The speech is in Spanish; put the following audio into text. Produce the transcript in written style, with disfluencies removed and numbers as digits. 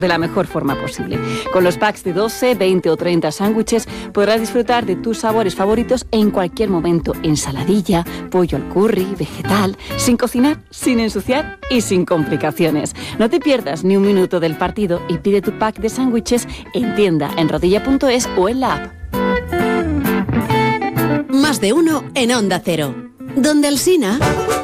de la mejor forma posible. Con los packs de 12, 20 o 30 sándwiches podrás disfrutar de tus sabores favoritos en cualquier momento. Ensaladilla, pollo al curry, vegetal, sin cocinar, sin ensuciar y sin complicaciones. No te pierdas ni un minuto del partido y pide tu pack de sándwiches en tienda, en rodilla.es o en la app. Más de uno en Onda Cero. Donde Alsina...